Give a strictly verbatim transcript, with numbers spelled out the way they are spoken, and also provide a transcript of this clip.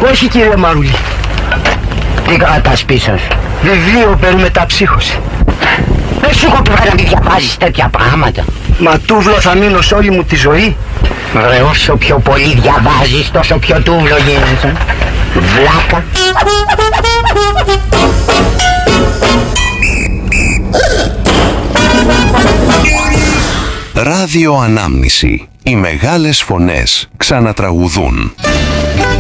Όχι κύριε Μαρούλη. Τι κρατάς πίσω σου? Βιβλίο περί μεταψύχωση. Δεν σου έχω πει να μην διαβάζεις τέτοια πράγματα. Μα τούβλο θα μείνω σε όλη μου τη ζωή. Ρε, όσο πιο πολύ διαβάζεις τόσο πιο τούβλο γίνεσαι. Βλάκα. Ράδιο Ανάμνηση. Οι μεγάλες φωνές ξανατραγουδούν.